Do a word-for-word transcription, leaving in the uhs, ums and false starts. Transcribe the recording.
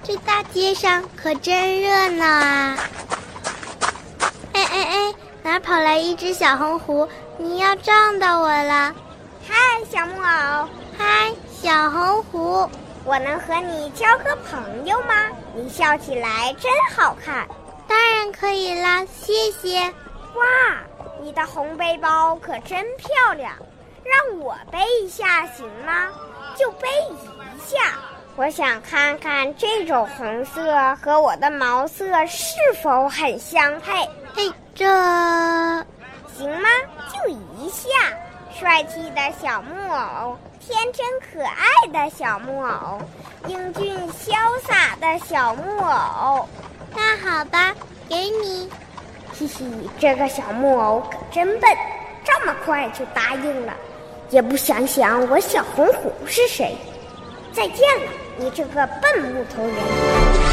这大街上可真热闹啊！哎哎哎，哪跑来一只小红狐？你要撞到我了！ 嗨，小木偶！ 嗨，小红狐！ 我能和你交个朋友吗？你笑起来真好看。 当然可以啦，谢谢。 哇，你的红背包可真漂亮，让我背一下行吗？就背一下。我想看看这种红色和我的毛色是否很相配。 嘿，这行吗？就一下。帅气的小木偶，天真可爱的小木偶，英俊潇洒的小木偶。 那好吧，给你。 嘻嘻，这个小木偶可真笨，这么快就答应了，也不想想我小红狐是谁。再见了，你这个笨木头人。